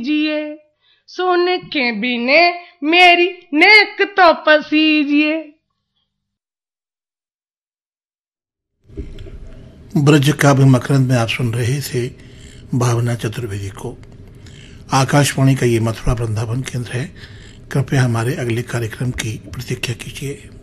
जिए सोने के बिने मेरी नेक तो पसीजिए। ब्रज काव्य मकरंद में आप सुन रहे थे भावना चतुर्वेदी को। आकाशवाणी का ये मथुरा वृंदावन केंद्र है। कृपया हमारे अगले कार्यक्रम की प्रतीक्षा कीजिए।